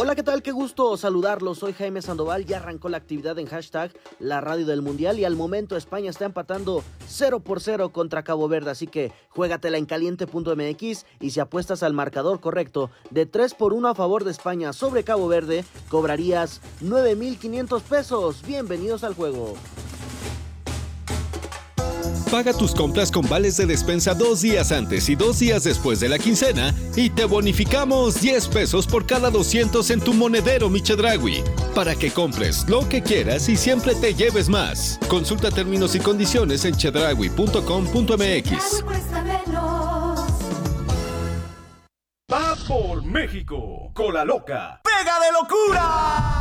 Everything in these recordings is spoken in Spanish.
Hola, ¿qué tal? Qué gusto saludarlos. Soy Jaime Sandoval. Ya arrancó la actividad en hashtag La Radio del Mundial y al momento España está empatando 0-0 contra Cabo Verde. Así que juégatela en caliente.mx y si apuestas al marcador correcto de 3-1 a favor de España sobre Cabo Verde, cobrarías 9,500 pesos. Bienvenidos al juego. Paga tus compras con vales de despensa 2 días antes y 2 días después de la quincena y te bonificamos 10 pesos por cada 200 en tu monedero Chedraui, para que compres lo que quieras y siempre te lleves más. Consulta términos y condiciones en chedraui.com.mx. Va por México, Cola Loca. ¡Pega de locura!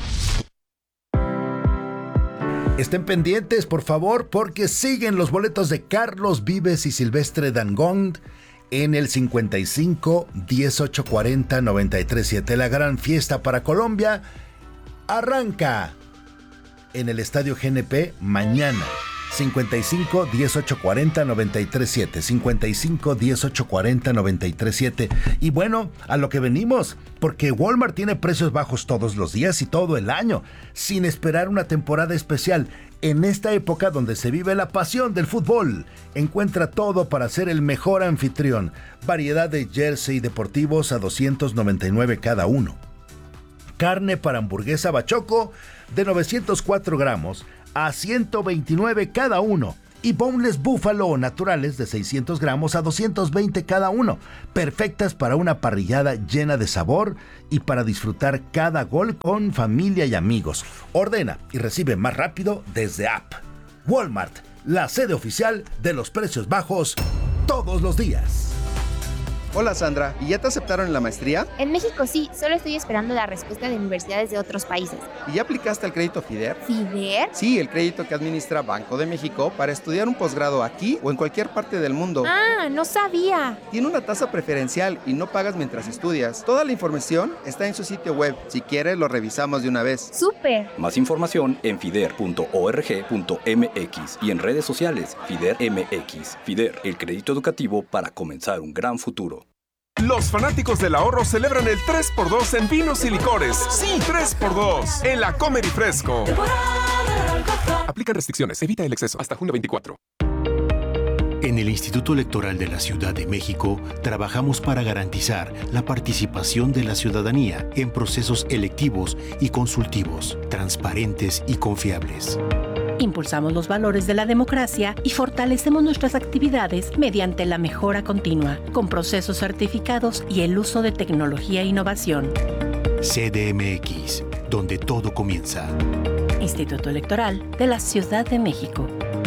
Estén pendientes, por favor, porque siguen los boletos de Carlos Vives y Silvestre Dangond en el 55 18 40 93 7. La gran fiesta para Colombia arranca en el Estadio GNP mañana. 55 18 40 93 7. 55 18 40 93 7. Y bueno, a lo que venimos, porque Walmart tiene precios bajos todos los días y todo el año, sin esperar una temporada especial. En esta época donde se vive la pasión del fútbol, encuentra todo para ser el mejor anfitrión. Variedad de jersey deportivos a $299 cada uno. Carne para hamburguesa bachoco de 904 gramos a $129 cada uno. Y boneless búfalo naturales de 600 gramos a $220 cada uno. Perfectas para una parrillada llena de sabor y para disfrutar cada gol con familia y amigos. Ordena y recibe más rápido desde app. Walmart, la sede oficial de los precios bajos todos los días. Hola Sandra, ¿y ya te aceptaron en la maestría? En México sí, solo estoy esperando la respuesta de universidades de otros países. ¿Y ya aplicaste al crédito FIDER? ¿FIDER? Sí, el crédito que administra Banco de México para estudiar un posgrado aquí o en cualquier parte del mundo. Ah, no sabía. Tiene una tasa preferencial y no pagas mientras estudias. Toda la información está en su sitio web. Si quieres, lo revisamos de una vez. ¡Súper! Más información en fider.org.mx y en redes sociales FIDER MX. FIDER, el crédito educativo para comenzar un gran futuro. Los fanáticos del ahorro celebran el 3x2 en vinos y licores. Sí, 3x2 en la Comer y Fresco. Aplican restricciones, evita el exceso. Hasta junio 24. En el Instituto Electoral de la Ciudad de México trabajamos para garantizar la participación de la ciudadanía en procesos electivos y consultivos, transparentes y confiables. Impulsamos los valores de la democracia y fortalecemos nuestras actividades mediante la mejora continua, con procesos certificados y el uso de tecnología e innovación. CDMX, donde todo comienza. Instituto Electoral de la Ciudad de México.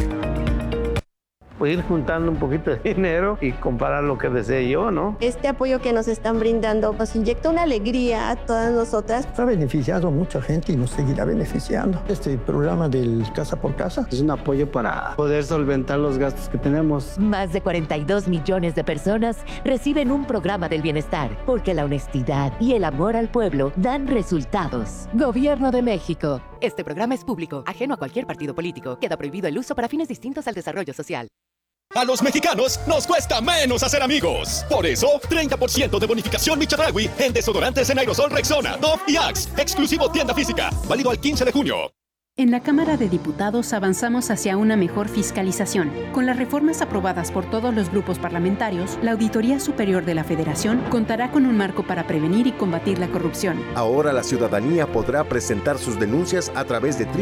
Pues ir juntando un poquito de dinero y comprar lo que desee yo, ¿no? Este apoyo que nos están brindando nos inyecta una alegría a todas nosotras. Ha beneficiado a mucha gente y nos seguirá beneficiando. Este programa del Casa por Casa es un apoyo para poder solventar los gastos que tenemos. Más de 42 millones de personas reciben un programa del bienestar, porque la honestidad y el amor al pueblo dan resultados. Gobierno de México. Este programa es público, ajeno a cualquier partido político. Queda prohibido el uso para fines distintos al desarrollo social. A los mexicanos nos cuesta menos hacer amigos. Por eso, 30% de bonificación Chedraui en desodorantes en aerosol Rexona, Dove y Axe. Exclusivo tienda física. Válido al 15 de junio. En la Cámara de Diputados avanzamos hacia una mejor fiscalización. Con las reformas aprobadas por todos los grupos parlamentarios, la Auditoría Superior de la Federación contará con un marco para prevenir y combatir la corrupción. Ahora la ciudadanía podrá presentar sus denuncias a través de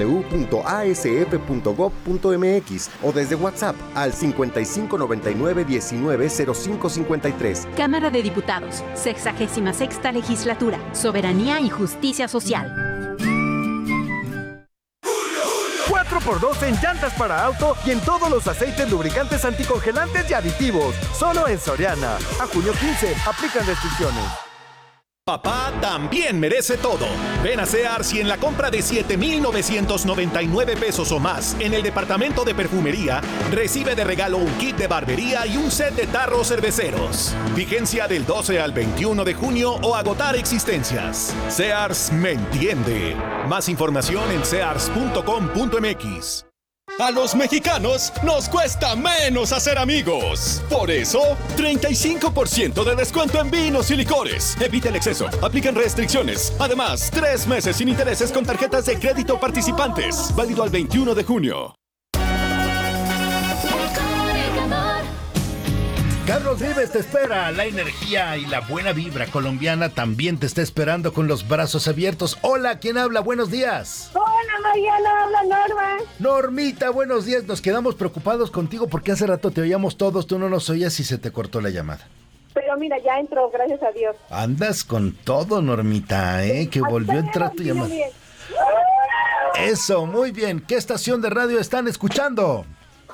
www.asf.gov.mx o desde WhatsApp al 5599-190553. Cámara de Diputados, 66ª Legislatura, Soberanía y Justicia Social. 4x2 en llantas para auto y en todos los aceites lubricantes anticongelantes y aditivos. Solo en Soriana. A junio 15. Aplican restricciones. Papá también merece todo. Ven a Sears y en la compra de 7,999 pesos o más en el departamento de perfumería, recibe de regalo un kit de barbería y un set de tarros cerveceros. Vigencia del 12 al 21 de junio o agotar existencias. Sears me entiende. Más información en sears.com.mx. A los mexicanos nos cuesta menos hacer amigos. Por eso, 35% de descuento en vinos y licores. Evita el exceso. Aplican restricciones. Además, 3 meses sin intereses con tarjetas de crédito participantes. Válido al 21 de junio. Carlos Vives te espera. La energía y la buena vibra colombiana también te está esperando con los brazos abiertos. Hola, ¿quién habla? Buenos días. Hola, Mariana, habla Norma. Normita, buenos días. Nos quedamos preocupados contigo porque hace rato te oíamos todos, tú no nos oías y se te cortó la llamada. Pero mira, ya entró, gracias a Dios. Andas con todo, Normita, que volvió a entrar tu llamada. Bien. Eso, muy bien. ¿Qué estación de radio están escuchando?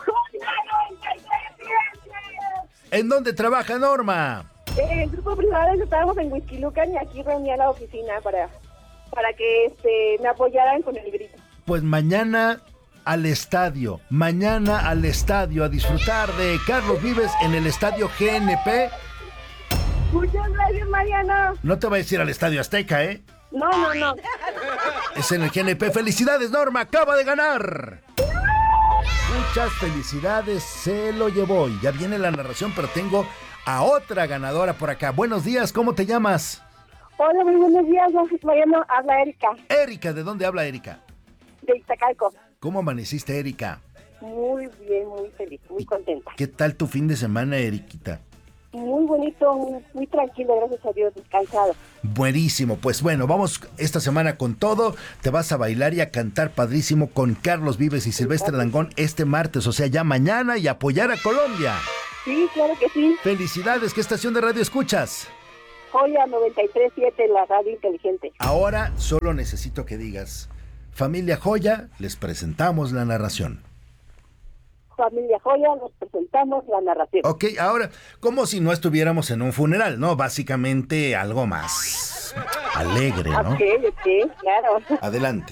¿En dónde trabaja Norma? En el grupo privado estábamos en Huixquilucan y aquí reuní a la oficina para que me apoyaran con el grito. Pues mañana al estadio a disfrutar de Carlos Vives en el estadio GNP. Muchas gracias, Mariana. No te vayas a ir al estadio Azteca, ¿eh? No. Es en el GNP. ¡Felicidades, Norma! ¡Acaba de ganar! Muchas felicidades, se lo llevó. Y ya viene la narración, pero tengo a otra ganadora por acá. Buenos días, ¿cómo te llamas? Hola, muy buenos días, Mariano, habla Erika. Erika, ¿de dónde habla Erika? De Iztacalco. ¿Cómo amaneciste, Erika? Muy bien, muy feliz, muy contenta. ¿Qué tal tu fin de semana, Eriquita? Muy bonito, muy tranquilo, gracias a Dios, descansado. Buenísimo, pues bueno, vamos esta semana con todo. Te vas a bailar y a cantar padrísimo con Carlos Vives y Silvestre Dangond este martes, o sea, ya mañana, y apoyar a Colombia. Sí, claro que sí. Felicidades, ¿qué estación de radio escuchas? Joya 93.7, la radio inteligente. Ahora solo necesito que digas, familia Joya, les presentamos la narración. Familia Joya, nos presentamos la narración. Ok, ahora, como si no estuviéramos en un funeral, ¿no? Básicamente algo más alegre, ¿no? Ok, claro. Adelante.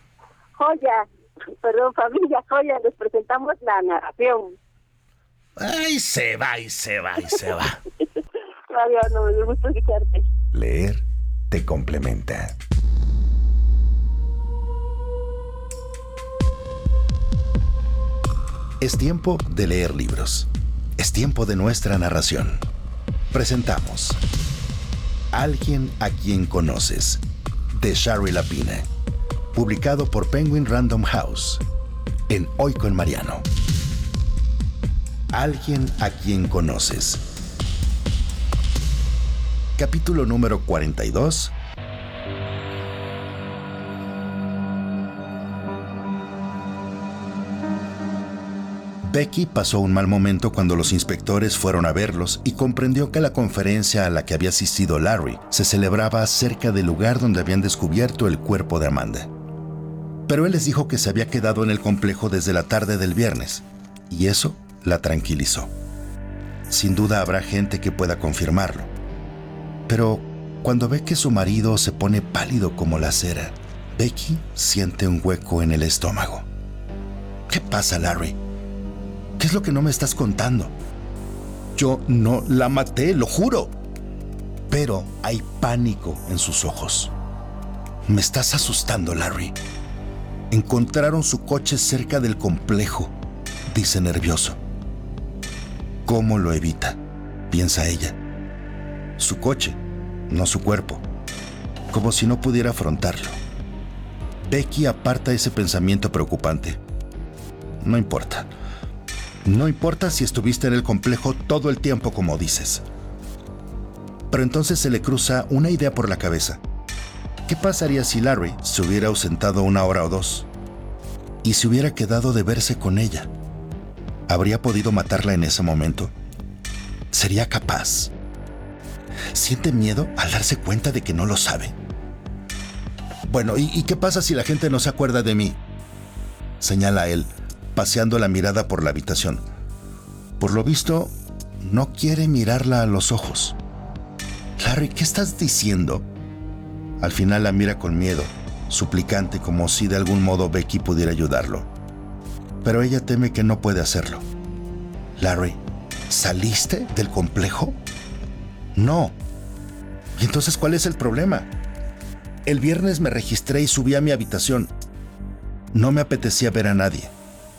Familia Joya, les presentamos la narración. Ay, se va. Mariano, me gusta escucharte. Leer te complementa. Es tiempo de leer libros. Es tiempo de nuestra narración. Presentamos Alguien a quien conoces, de Shari Lapina, publicado por Penguin Random House, en Hoy con Mariano. Alguien a quien conoces. Capítulo número 42. Becky pasó un mal momento cuando los inspectores fueron a verlos y comprendió que la conferencia a la que había asistido Larry se celebraba cerca del lugar donde habían descubierto el cuerpo de Amanda. Pero él les dijo que se había quedado en el complejo desde la tarde del viernes, y eso la tranquilizó. Sin duda habrá gente que pueda confirmarlo. Pero cuando ve que su marido se pone pálido como la cera, Becky siente un hueco en el estómago. ¿Qué pasa, Larry? ¿Qué es lo que no me estás contando? Yo no la maté, lo juro. Pero hay pánico en sus ojos. Me estás asustando, Larry. Encontraron su coche cerca del complejo, dice nervioso. ¿Cómo lo evita?, piensa ella. Su coche, no su cuerpo. Como si no pudiera afrontarlo. Becky aparta ese pensamiento preocupante. No importa. No importa si estuviste en el complejo todo el tiempo como dices. Pero entonces se le cruza una idea por la cabeza. ¿Qué pasaría si Larry se hubiera ausentado 1 hora o 2? ¿Y se hubiera quedado de verse con ella? ¿Habría podido matarla en ese momento? ¿Sería capaz? Siente miedo al darse cuenta de que no lo sabe. Bueno, ¿y qué pasa si la gente no se acuerda de mí?, señala él, paseando la mirada por la habitación. Por lo visto, no quiere mirarla a los ojos. Larry, ¿qué estás diciendo? Al final la mira con miedo, suplicante, como si de algún modo Becky pudiera ayudarlo. Pero ella teme que no puede hacerlo. Larry, ¿saliste del complejo? No. ¿Y entonces cuál es el problema? El viernes me registré y subí a mi habitación. No me apetecía ver a nadie.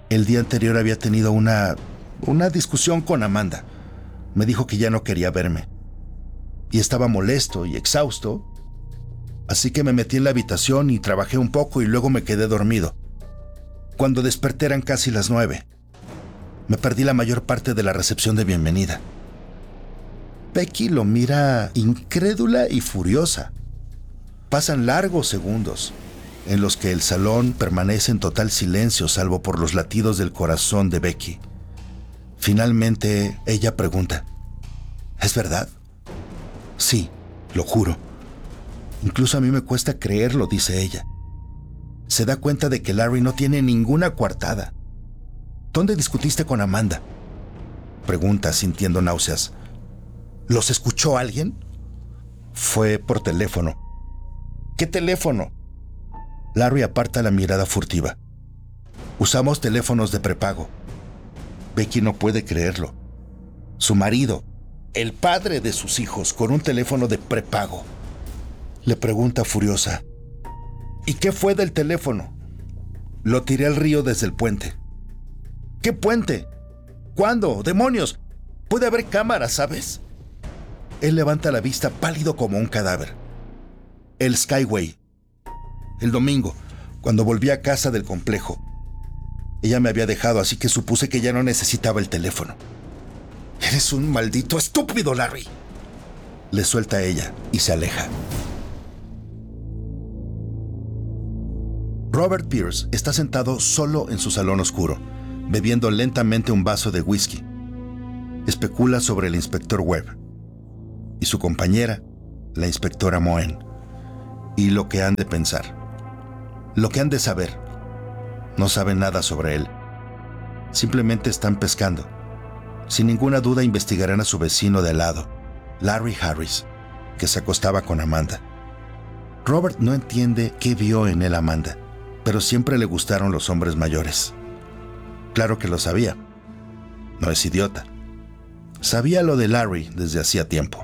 El día anterior había tenido una discusión con Amanda. Me dijo que ya no quería verme. Y estaba molesto y exhausto. Así que me metí en la habitación y trabajé un poco y luego me quedé dormido. Cuando desperté eran casi las 9. Me perdí la mayor parte de la recepción de bienvenida. Becky lo mira incrédula y furiosa. Pasan largos segundos en los que el salón permanece en total silencio salvo por los latidos del corazón de Becky. Finalmente, ella pregunta: ¿es verdad? Sí, lo juro. Incluso a mí me cuesta creerlo, dice ella. Se da cuenta de que Larry no tiene ninguna coartada. ¿Dónde discutiste con Amanda?, pregunta sintiendo náuseas. ¿Los escuchó alguien? Fue por teléfono. ¿Qué teléfono? Larry aparta la mirada furtiva. Usamos teléfonos de prepago. Becky no puede creerlo. Su marido, el padre de sus hijos, con un teléfono de prepago. Le pregunta furiosa: ¿y qué fue del teléfono? Lo tiré al río desde el puente. ¿Qué puente? ¿Cuándo? ¡Demonios! Puede haber cámaras, ¿sabes? Él levanta la vista pálido como un cadáver. El Skyway. El domingo, cuando volví a casa del complejo. Ella me había dejado, así que supuse que ya no necesitaba el teléfono. Eres un maldito estúpido, Larry. Le suelta a ella y se aleja. Robert Pierce está sentado solo en su salón oscuro, bebiendo lentamente un vaso de whisky. Especula sobre el inspector Webb y su compañera, la inspectora Moen, y lo que han de pensar, lo que han de saber. No saben nada sobre él. Simplemente están pescando. Sin ninguna duda investigarán a su vecino de al lado, Larry Harris, que se acostaba con Amanda. Robert no entiende qué vio en él Amanda, pero siempre le gustaron los hombres mayores. Claro que lo sabía. No es idiota. Sabía lo de Larry desde hacía tiempo.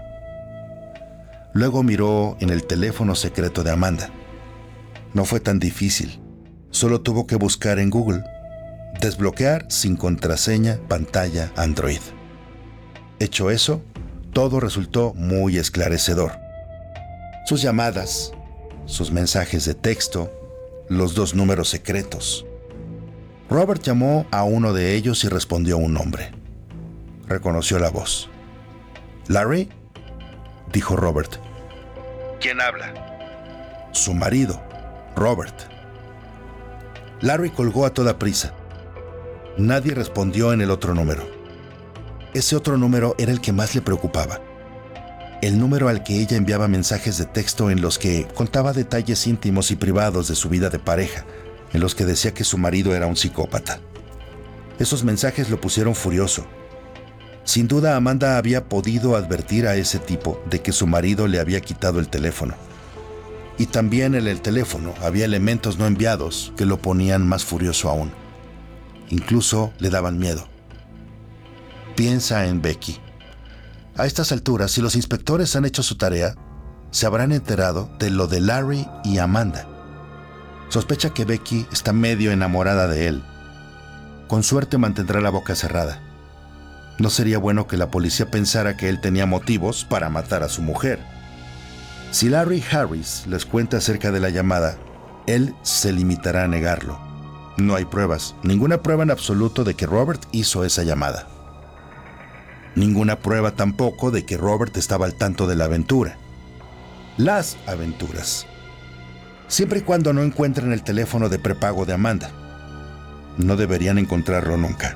Luego miró en el teléfono secreto de Amanda. No fue tan difícil. Solo tuvo que buscar en Google: desbloquear sin contraseña pantalla Android. Hecho eso, todo resultó muy esclarecedor. Sus llamadas, sus mensajes de texto, los 2 números secretos. Robert llamó a uno de ellos y respondió un nombre. Reconoció la voz. «¿Larry?», dijo Robert. «¿Quién habla?». «Su marido, Robert». Larry colgó a toda prisa. Nadie respondió en el otro número. Ese otro número era el que más le preocupaba. El número al que ella enviaba mensajes de texto en los que contaba detalles íntimos y privados de su vida de pareja, en los que decía que su marido era un psicópata. Esos mensajes lo pusieron furioso. Sin duda, Amanda había podido advertir a ese tipo de que su marido le había quitado el teléfono. Y también en el teléfono había elementos no enviados que lo ponían más furioso aún. Incluso le daban miedo. Piensa en Becky. A estas alturas, si los inspectores han hecho su tarea, se habrán enterado de lo de Larry y Amanda. Sospecha que Becky está medio enamorada de él. Con suerte mantendrá la boca cerrada. No sería bueno que la policía pensara que él tenía motivos para matar a su mujer. Si Larry Harris les cuenta acerca de la llamada, él se limitará a negarlo. No hay pruebas, ninguna prueba en absoluto de que Robert hizo esa llamada. Ninguna prueba tampoco de que Robert estaba al tanto de la aventura. Las aventuras. Siempre y cuando no encuentren el teléfono de prepago de Amanda. No deberían encontrarlo nunca.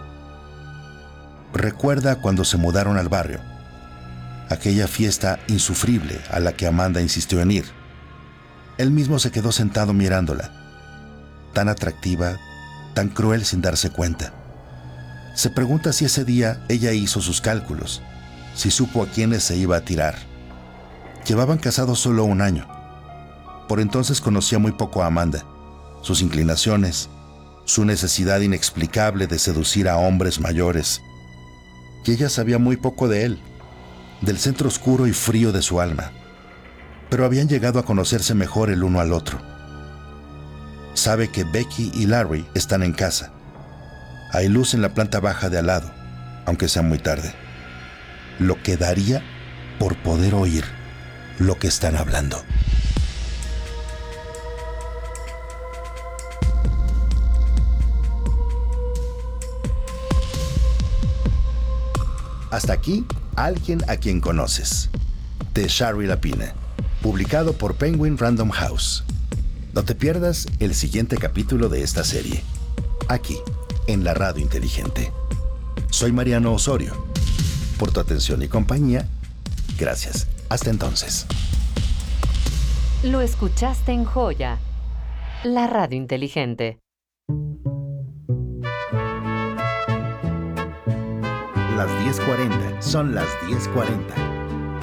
Recuerda cuando se mudaron al barrio. Aquella fiesta insufrible a la que Amanda insistió en ir. Él mismo se quedó sentado mirándola. Tan atractiva, tan cruel sin darse cuenta. Se pregunta si ese día ella hizo sus cálculos, si supo a quiénes se iba a tirar. Llevaban casados solo 1 año. Por entonces conocía muy poco a Amanda, sus inclinaciones, su necesidad inexplicable de seducir a hombres mayores. Y ella sabía muy poco de él, del centro oscuro y frío de su alma. Pero habían llegado a conocerse mejor el uno al otro. Sabe que Becky y Larry están en casa. Hay luz en la planta baja de al lado, aunque sea muy tarde. Lo que daría por poder oír lo que están hablando. Hasta aquí, Alguien a quien conoces, de Shari Lapine, publicado por Penguin Random House. No te pierdas el siguiente capítulo de esta serie, aquí, en la Radio Inteligente. Soy Mariano Osorio. Por tu atención y compañía, gracias. Hasta entonces. Lo escuchaste en Joya, la Radio Inteligente. Las 10:40 son las 10:40.